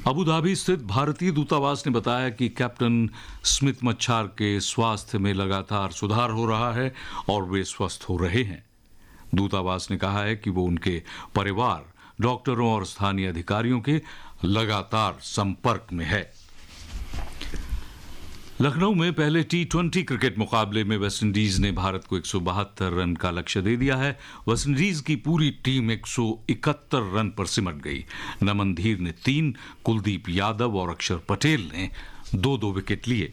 Abu Dhabi स्थित भारतीय दूतावास ने बताया कि कैप्टन स्मिथ मच्छार के स्वास्थ्य में लगातार सुधार हो रहा है और वे स्वस्थ हो रहे हैं। दूतावास ने कहा है कि वो उनके परिवार, डॉक्टरों और स्थानीय अधिकारियों के लगातार संपर्क में है। लखनऊ में पहले टी20 क्रिकेट मुकाबले में वेस्टइंडीज ने भारत को 172 रन का लक्ष्य दे दिया है। वेस्टइंडीज की पूरी टीम 171 रन पर सिमट गई। नमन धीर ने 3, कुलदीप यादव और अक्षर पटेल ने 2-2 विकेट लिए।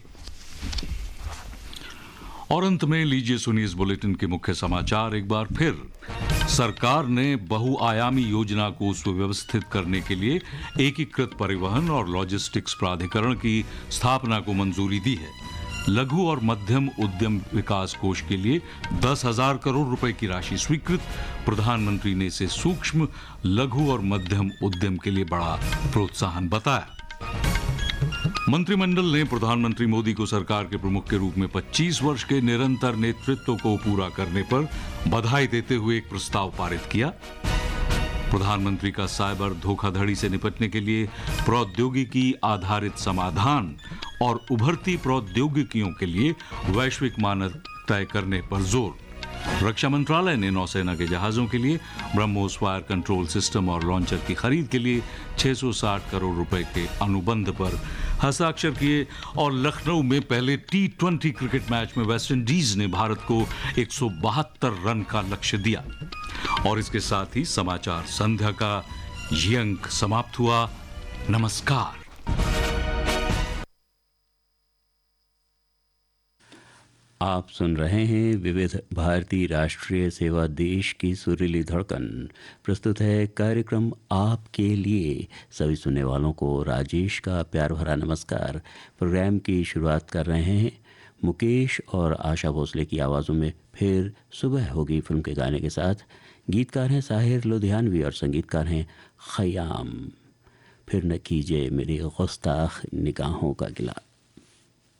और अंत में लीजिए सुनिए इस बुलेटिन के मुख्य समाचार एक बार फिर। सरकार ने बहुआयामी योजना को सुव्यवस्थित करने के लिए एकीकृत परिवहन और लॉजिस्टिक्स प्राधिकरण की स्थापना को मंजूरी दी है। लघु और मध्यम उद्यम विकास कोष के लिए 10,000 करोड़ रुपए की राशि स्वीकृत। प्रधानमंत्री ने इसे सूक्ष्म, लघु और मध्यम उद्यम के लिए बड़ा प्रोत्साहन बताया। मंत्रिमंडल ने प्रधानमंत्री मोदी को सरकार के प्रमुख के रूप में 25 वर्ष के निरंतर नेतृत्व को पूरा करने पर बधाई देते हुए एक प्रस्ताव पारित किया। प्रधानमंत्री का साइबर धोखाधड़ी से निपटने के लिए प्रौद्योगिकी आधारित समाधान और उभरती प्रौद्योगिकियों के लिए वैश्विक मानक तय करने पर जोर। रक्षा मंत्रालय ने नौसेना के जहाजों के लिए ब्रह्मोस फायर कंट्रोल सिस्टम और लॉन्चर की खरीद के लिए 660 करोड़ रुपए के अनुबंध पर हस्ताक्षर किए। और लखनऊ में पहले टी20 क्रिकेट मैच में वेस्टइंडीज ने भारत को 172 रन का लक्ष्य दिया। और इसके साथ ही समाचार संध्या का ये अंक समाप्त हुआ। नमस्कार। आप सुन रहे हैं विविध भारती राष्ट्रीय सेवा, देश की सुरीली धड़कन। प्रस्तुत है कार्यक्रम आपके लिए। सभी सुनने वालों को राजेश का प्यार भरा नमस्कार। प्रोग्राम की शुरुआत कर रहे हैं मुकेश और आशा भोसले की आवाज़ों में फिर सुबह होगी फिल्म के गाने के साथ। गीतकार हैं साहिर लुधियानवी और संगीतकार हैं खयाम। फिर न कीजिए मेरी गुस्ताख निगाहों का गिला।